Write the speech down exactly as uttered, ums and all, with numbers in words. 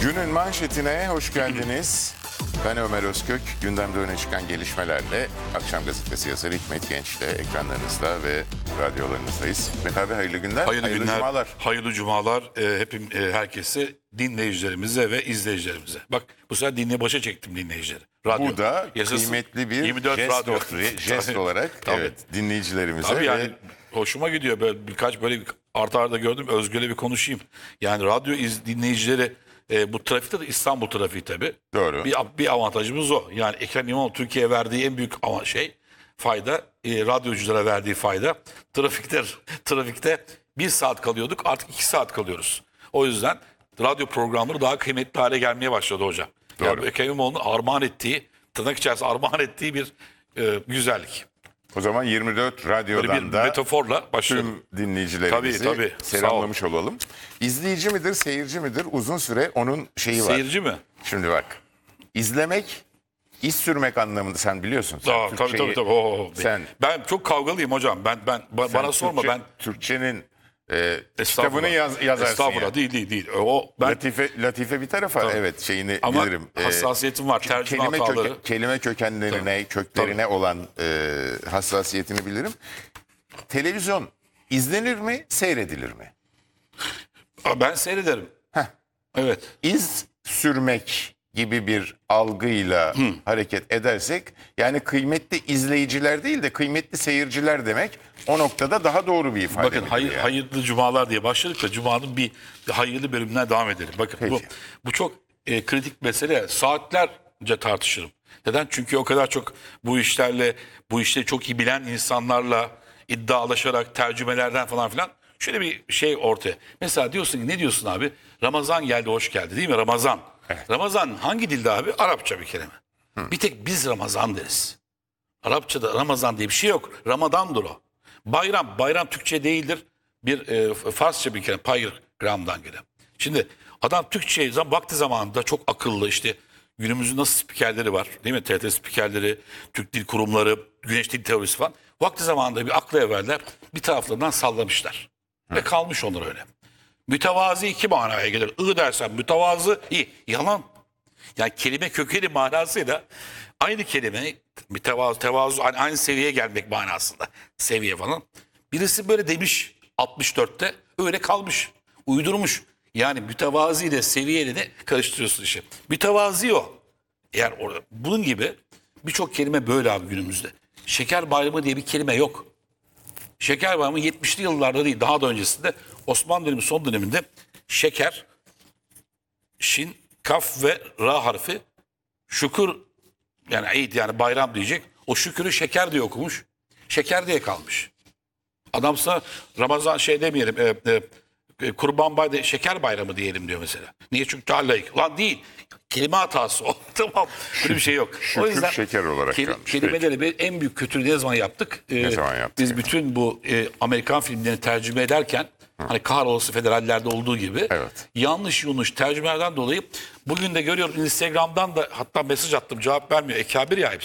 Günün manşetine hoş geldiniz. Ben Ömer Özkök. Gündemde öne çıkan gelişmelerle Akşam Gazetesi yazarı Hikmet Genç'le ekranlarınızda ve radyolarınızdayız. Hikmet abi hayırlı günler, Hayırlı, hayırlı günler, cumalar. hayırlı cumalar e, hepim e, herkese, dinleyicilerimize ve izleyicilerimize. Bak bu sefer dinle başa çektim dinleyicileri. Radyo. Bu da Yazısı, kıymetli bir yirmi dört jest, radyo. jest olarak Tabii. evet dinleyicilerimize. Tabii yani ve... hoşuma gidiyor böyle birkaç böyle bir arta arda gördüm, Özgür'le bir konuşayım. Yani radyo iz, dinleyicileri e, bu trafikte de İstanbul trafiği tabii. Doğru. Bir, bir avantajımız o. Yani Ekrem İmamoğlu Türkiye'ye verdiği en büyük ama şey fayda, e, radyoculara verdiği fayda. Trafikte trafikte bir saat kalıyorduk, artık iki saat kalıyoruz. O yüzden radyo programları daha kıymetli hale gelmeye başladı hocam. Doğru. Yani Ekrem İmamoğlu'nun armağan ettiği, tırnak içerisinde armağan ettiği bir e, güzellik. O zaman yirmi dört Böyle radyodan bir da metaforla başlayalım. tüm dinleyicilerimizi Tabii, tabii. selamlamış olalım. İzleyici midir, seyirci midir? Uzun süre onun şeyi var. Seyirci mi? Şimdi bak, izlemek, iz sürmek anlamında sen biliyorsun. Sen Aa, tabii tabii Türkçeyi- tabii. Oo, Sen, ben çok kavgalıyım hocam. Ben ben ba- sen bana sorma Türkçe- ben Türkçenin e, Estağfurullah. kitabını yaz, yazarsın. Estağfurullah yani. değil değil değil. O ben Latife, latife bir tarafa evet şeyini ama bilirim. E, hassasiyetim var. Tercüme kelime, hataları. köke- kelime kökenlerine, köklerine olan e, hassasiyetini bilirim. Televizyon izlenir mi, seyredilir mi? Aa, ben seyrederim. Heh. Evet. İz sürmek gibi bir algıyla hareket edersek, yani kıymetli izleyiciler değil de kıymetli seyirciler demek o noktada daha doğru bir ifade. Bakın midir hayır, yani? hayırlı cumalar diye başladık da cumanın bir, bir hayırlı bölümüne devam edelim. Bakın bu Peki. bu çok e, kritik mesele. Saatlerce tartışırım. Neden? Çünkü o kadar çok bu işlerle, bu işleri çok iyi bilen insanlarla iddialaşarak tercümelerden falan filan şöyle bir şey ortaya. Mesela diyorsun ki ne diyorsun abi? Ramazan geldi, hoş geldi değil mi? Ramazan. Ramazan hangi dilde abi? Arapça bir kelime. Bir tek biz Ramazan deriz. Arapçada Ramazan diye bir şey yok. Ramadandır o. Bayram, bayram Türkçe değildir. Bir e, Farsça bir kelime, paygramdan gelen. Şimdi adam Türkçe'ye zam- vakti zamanında çok akıllı, işte günümüzün nasıl spikerleri var değil mi? T R T spikerleri, Türk Dil Kurumları, Güneş Dil Teorisi falan. Vakti zamanında bir aklı evveller bir taraflarından sallamışlar. Ve kalmış onlar öyle. Mütevazi iki manaya gelir. I dersen mütevazı, iyi. Yalan. Yani kelime kökeni manasıyla aynı kelime mütevazı, tevazu aynı, aynı seviyeye gelmek manasında. Seviye falan. Birisi böyle demiş altmış dörtte öyle kalmış. Uydurmuş. Yani mütevazi ile seviyeyle de karıştırıyorsun işi. Mütevazi o. Eğer orada bunun gibi birçok kelime böyle abi günümüzde. Şeker bayramı diye bir kelime yok. Şeker bayramı yetmişli yıllarda değil, daha da öncesinde Osmanlı dönemi son döneminde şeker, şin, kaf ve ra harfi şükür, yani eid yani bayram diyecek. O şükürü şeker diye okumuş. Şeker diye kalmış. Adamsa Ramazan şey demeyelim, e, e, e, Kurban Bayramı, şeker bayramı diyelim diyor mesela. Niye? Çünkü daha layık. Lan değil. Kelime hatası o. Tamam. Böyle bir şey yok. Şükür şeker olarak kalmış. Kelimeleri bir- en büyük kötülüğü ne zaman yaptık? Ee, Ne zaman yaptık Biz yani? bütün bu e, Amerikan filmlerini tercüme ederken hani kahrolası federallerde olduğu gibi Evet. yanlış yanlış tercümelerden dolayı bugün de görüyorum Instagram'dan da hatta mesaj attım, cevap vermiyor. Ekabir ya hepsi.